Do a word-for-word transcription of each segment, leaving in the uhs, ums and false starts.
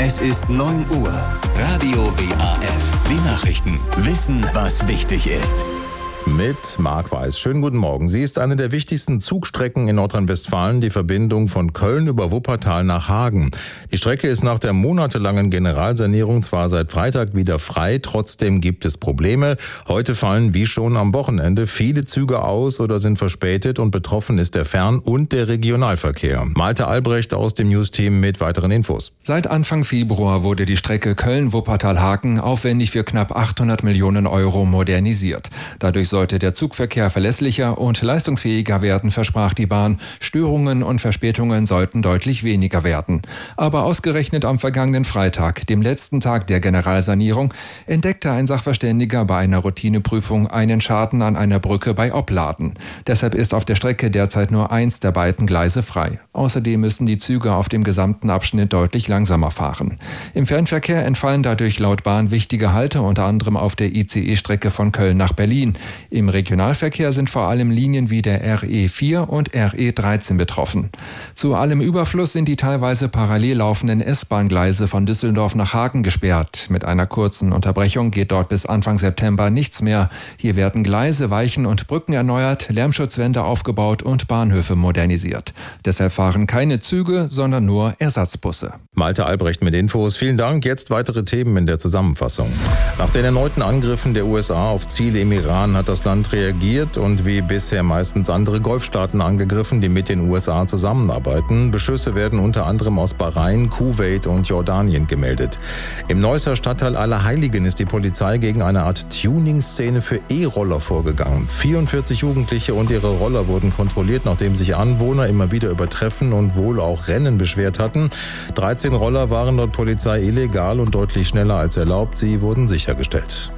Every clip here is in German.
Es ist neun Uhr. Radio W A F. Die Nachrichten. Wissen, was wichtig ist. Mit Marc Weiß. Schönen guten Morgen. Sie ist eine der wichtigsten Zugstrecken in Nordrhein-Westfalen, die Verbindung von Köln über Wuppertal nach Hagen. Die Strecke ist nach der monatelangen Generalsanierung zwar seit Freitag wieder frei, trotzdem gibt es Probleme. Heute fallen, wie schon am Wochenende, viele Züge aus oder sind verspätet und betroffen ist der Fern- und der Regionalverkehr. Malte Albrecht aus dem News-Team mit weiteren Infos. Seit Anfang Februar wurde die Strecke Köln-Wuppertal-Hagen aufwendig für knapp achthundert Millionen Euro modernisiert. Dadurch sollte der Zugverkehr verlässlicher und leistungsfähiger werden, versprach die Bahn. Störungen und Verspätungen sollten deutlich weniger werden. Aber ausgerechnet am vergangenen Freitag, dem letzten Tag der Generalsanierung, entdeckte ein Sachverständiger bei einer Routineprüfung einen Schaden an einer Brücke bei Opladen. Deshalb ist auf der Strecke derzeit nur eins der beiden Gleise frei. Außerdem müssen die Züge auf dem gesamten Abschnitt deutlich langsamer fahren. Im Fernverkehr entfallen dadurch laut Bahn wichtige Halte, unter anderem auf der I C E-Strecke von Köln nach Berlin. Im Regionalverkehr sind vor allem Linien wie der R E vier und R E dreizehn betroffen. Zu allem Überfluss sind die teilweise parallel laufenden S-Bahn-Gleise von Düsseldorf nach Hagen gesperrt. Mit einer kurzen Unterbrechung geht dort bis Anfang September nichts mehr. Hier werden Gleise, Weichen und Brücken erneuert, Lärmschutzwände aufgebaut und Bahnhöfe modernisiert. Deshalb fahren keine Züge, sondern nur Ersatzbusse. Malte Albrecht mit Infos. Vielen Dank. Jetzt weitere Themen in der Zusammenfassung. Nach den erneuten Angriffen der U S A auf Ziele im Iran hat das Land reagiert und wie bisher meistens andere Golfstaaten angegriffen, die mit den U S A zusammenarbeiten. Beschüsse werden unter anderem aus Bahrain, Kuwait und Jordanien gemeldet. Im Neusser Stadtteil Allerheiligen ist die Polizei gegen eine Art Tuning-Szene für E-Roller vorgegangen. vierundvierzig Jugendliche und ihre Roller wurden kontrolliert, nachdem sich Anwohner immer wieder über Treffen und wohl auch Rennen beschwert hatten. dreizehn Roller waren laut Polizei illegal und deutlich schneller als erlaubt. Sie wurden sichergestellt.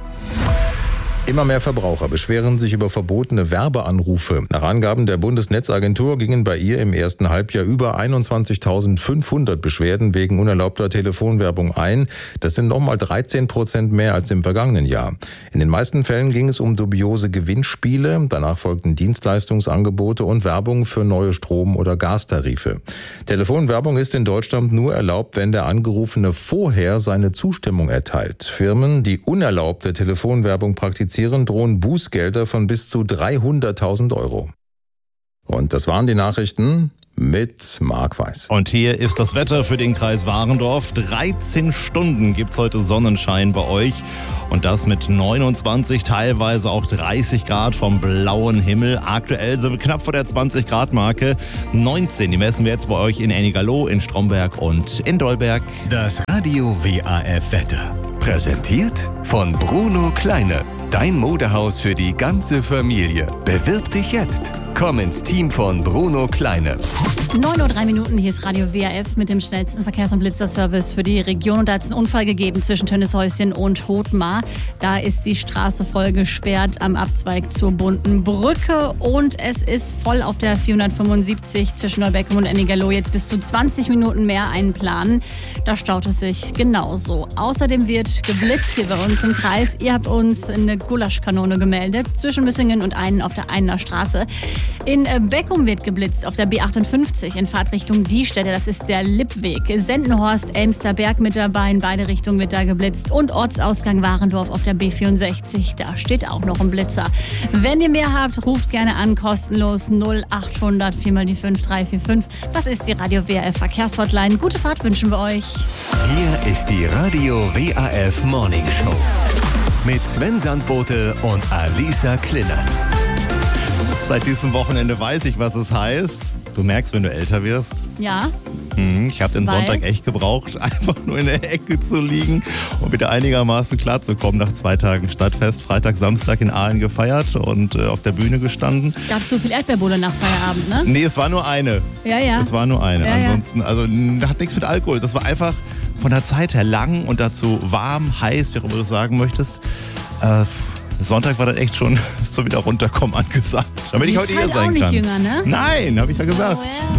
Immer mehr Verbraucher beschweren sich über verbotene Werbeanrufe. Nach Angaben der Bundesnetzagentur gingen bei ihr im ersten Halbjahr über einundzwanzigtausendfünfhundert Beschwerden wegen unerlaubter Telefonwerbung ein. Das sind nochmal dreizehn Prozent mehr als im vergangenen Jahr. In den meisten Fällen ging es um dubiose Gewinnspiele. Danach folgten Dienstleistungsangebote und Werbung für neue Strom- oder Gastarife. Telefonwerbung ist in Deutschland nur erlaubt, wenn der Angerufene vorher seine Zustimmung erteilt. Firmen, die unerlaubte Telefonwerbung praktizieren, drohen Bußgelder von bis zu dreihunderttausend Euro. Und das waren die Nachrichten mit Marc Weiß. Und hier ist das Wetter für den Kreis Warendorf. dreizehn Stunden gibt's heute Sonnenschein bei euch. Und das mit neunundzwanzig, teilweise auch dreißig Grad vom blauen Himmel. Aktuell sind wir knapp vor der zwanzig Grad Marke. neunzehn, die messen wir jetzt bei euch in Ennigerloh, in Stromberg und in Dolberg. Das Radio W A F Wetter. Präsentiert von Bruno Kleine. Dein Modehaus für die ganze Familie. Bewirb dich jetzt. Komm ins Team von Bruno Kleine. neun Uhr drei Minuten, hier ist Radio W A F mit dem schnellsten Verkehrs- und Blitzerservice für die Region. Und da hat es einen Unfall gegeben zwischen Tönnieshäuschen und Hothmar. Da ist die Straße voll gesperrt am Abzweig zur Bunten Brücke. Und es ist voll auf der vierhundertfünfundsiebzig zwischen Neubeckum und Ennigerloh. Jetzt bis zu zwanzig Minuten mehr einplanen. Da staut es sich genauso. Außerdem wird geblitzt hier bei uns im Kreis. Ihr habt uns eine Gulaschkanone gemeldet zwischen Müssingen und einen auf der Einer Straße. In Beckum wird geblitzt auf der B achtundfünfzig in Fahrtrichtung Diestätte. Das ist der Lippweg. Sendenhorst, Elmsterberg mit dabei. In beide Richtungen wird da geblitzt. Und Ortsausgang Warendorf auf der B vierundsechzig. Da steht auch noch ein Blitzer. Wenn ihr mehr habt, ruft gerne an. Kostenlos null achthundert vier mal die fünf drei vier fünf. Das ist die Radio W A F Verkehrshotline. Gute Fahrt wünschen wir euch. Hier ist die Radio W A F Morning Show. Mit Sven Sandbote und Alisa Klinnert. Seit diesem Wochenende weiß ich, was es heißt. Du merkst, wenn du älter wirst. Ja. Mhm, ich habe den Weil? Sonntag echt gebraucht, einfach nur in der Ecke zu liegen und wieder einigermaßen klarzukommen nach zwei Tagen Stadtfest. Freitag, Samstag in Aalen gefeiert und äh, auf der Bühne gestanden. Gab es so viel Erdbeerbulle nach Feierabend, ne? Nee, es war nur eine. Ja, ja. Es war nur eine. Ja, ja. Ansonsten, also hat nichts mit Alkohol. Das war einfach von der Zeit her lang und dazu warm, heiß, wie auch immer du sagen möchtest. Äh, Sonntag war dann echt schon so wieder runterkommen angesagt. Damit ich heute hier halt sein auch nicht kann. Jünger, ne? Nein, habe ich ja gesagt. So, ja.